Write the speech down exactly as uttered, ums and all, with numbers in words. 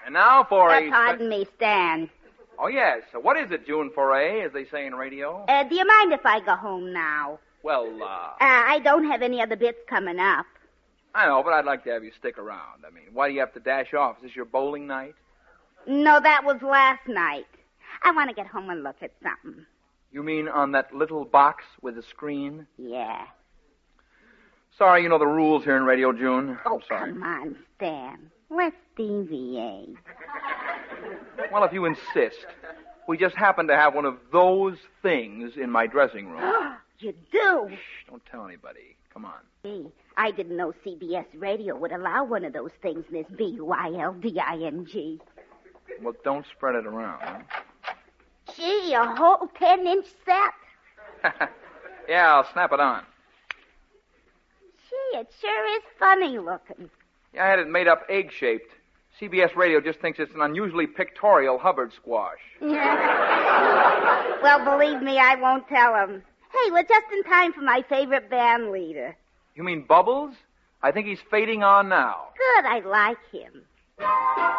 And now for Uh, a... pardon me, Stan. Oh, yes. So what is it, June Foray, as they say in radio? Uh, do you mind if I go home now? Well, uh... Uh, I don't have any other bits coming up. I know, but I'd like to have you stick around. I mean, why do you have to dash off? Is this your bowling night? No, that was last night. I want to get home and look at something. You mean on that little box with a screen? Yeah. Sorry, you know the rules here in Radio, June. Oh, I'm sorry. come on, Stan. Let's deviate. Well, if you insist. We just happen to have one of those things in my dressing room. You do? Shh, don't tell anybody. Come on. Gee, I didn't know C B S Radio would allow one of those things in this B U I L D I N G. Well, don't spread it around, huh? Gee, a whole ten-inch set? Yeah, I'll snap it on. Gee, it sure is funny looking. Yeah, I had it made up egg-shaped. C B S Radio just thinks it's an unusually pictorial Hubbard squash. Well, believe me, I won't tell him. Hey, we're just in time for my favorite band leader. You mean Bubbles? I think he's fading on now. Good, I like him.